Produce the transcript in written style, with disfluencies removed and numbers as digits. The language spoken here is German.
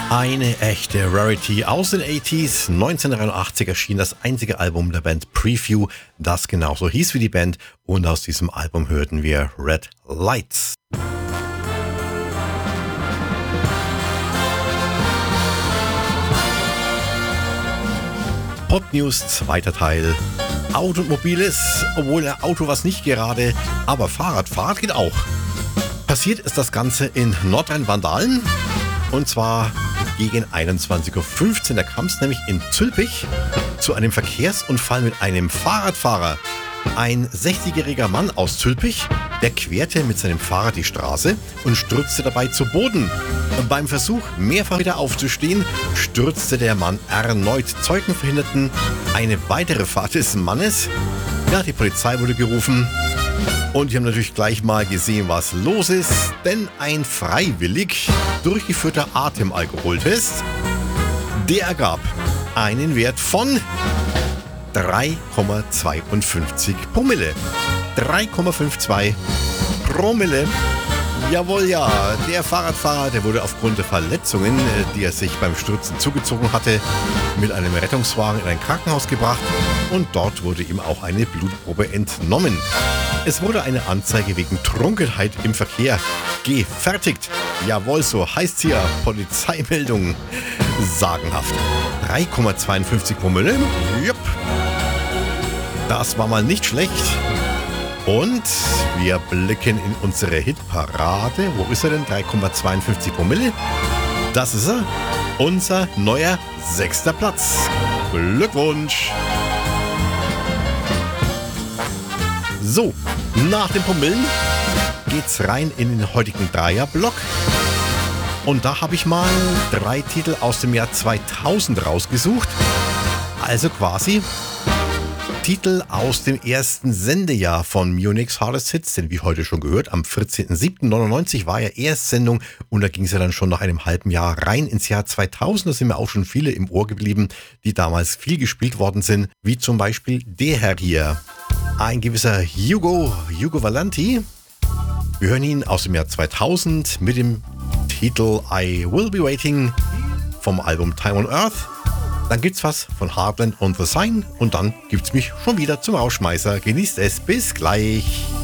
Eine echte Rarity aus den 80s. 1983 erschien das einzige Album der Band Preview, das genauso hieß wie die Band. Und aus diesem Album hörten wir Red Lights. Pop News, zweiter Teil. Auto und Mobiles, obwohl ein Auto was nicht gerade, aber Fahrrad geht auch. Passiert ist das Ganze in Nordrhein-Wandalen. Und zwar gegen 21.15 Uhr. Da kam es nämlich in Zülpich zu einem Verkehrsunfall mit einem Fahrradfahrer. Ein 60-jähriger Mann aus Zülpich, der querte mit seinem Fahrrad die Straße und stürzte dabei zu Boden. Beim Versuch, mehrfach wieder aufzustehen, stürzte der Mann erneut. Zeugen verhinderten eine weitere Fahrt des Mannes. Ja, die Polizei wurde gerufen. Und die haben natürlich gleich mal gesehen, was los ist, denn ein freiwillig durchgeführter Atemalkoholtest, der ergab einen Wert von 3,52 Promille. 3,52 Promille. Jawohl, ja. Der Fahrradfahrer, der wurde aufgrund der Verletzungen, die er sich beim Stürzen zugezogen hatte, mit einem Rettungswagen in ein Krankenhaus gebracht und dort wurde ihm auch eine Blutprobe entnommen. Es wurde eine Anzeige wegen Trunkenheit im Verkehr gefertigt. Jawohl, so heißt hier Polizeimeldung. Sagenhaft. 3,52 Promille. Jupp. Das war mal nicht schlecht. Und wir blicken in unsere Hitparade. Wo ist er denn? 3,52 Promille. Das ist er. Unser neuer 6. Platz. Glückwunsch. So, nach den Promillen geht's rein in den heutigen Dreierblock. Und da habe ich mal 3 Titel aus dem Jahr 2000 rausgesucht. Also quasi Titel aus dem ersten Sendejahr von Munich's Hardest Hits, denn wie heute schon gehört, am 14.07.99 war ja Erstsendung und da ging es ja dann schon nach einem halben Jahr rein ins Jahr 2000. Da sind mir auch schon viele im Ohr geblieben, die damals viel gespielt worden sind, wie zum Beispiel der Herr hier, ein gewisser Hugo Valanti. Wir hören ihn aus dem Jahr 2000 mit dem Titel I Will Be Waiting vom Album Time on Earth. Dann gibt's was von Heartland und The Sign und dann gibt's mich schon wieder zum Rausschmeißer. Genießt es, bis gleich.